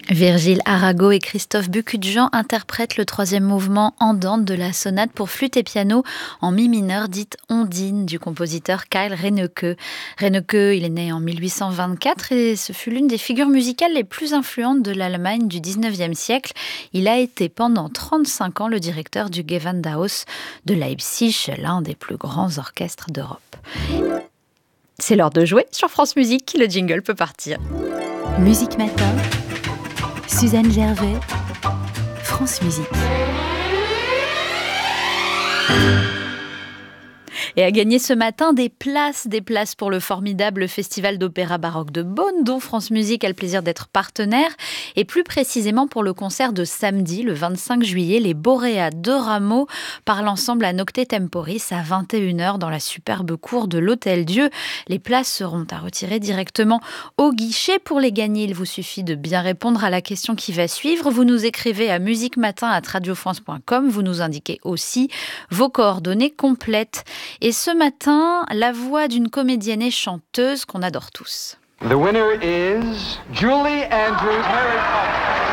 Virgile Arago et Christophe Bucudjan interprètent le troisième mouvement andante de la sonate pour flûte et piano en mi mineur dite Ondine du compositeur Kyle Reinecke. Reinecke, il est né en 1824 et ce fut l'une des figures musicales les plus influentes de l'Allemagne du 19e siècle. Il a été pendant 35 ans le directeur du Gewandhaus de Leipzig, l'un des plus grands orchestres d'Europe. C'est l'heure de jouer sur France Musique, le jingle peut partir. Musique Matin, Suzanne Gervais, France Musique. Et à gagner ce matin des places pour le formidable Festival d'opéra baroque de Beaune, dont France Musique a le plaisir d'être partenaire, et plus précisément pour le concert de samedi, le 25 juillet, les Boréas de Rameau par l'ensemble à Nocte Temporis à 21h dans la superbe cour de l'Hôtel Dieu. Les places seront à retirer directement au guichet. Pour les gagner, il vous suffit de bien répondre à la question qui va suivre. Vous nous écrivez à musiquematin@radiofrance.com. Vous nous indiquez aussi vos coordonnées complètes. Et ce matin, la voix d'une comédienne et chanteuse qu'on adore tous. The winner is Julie Andrews.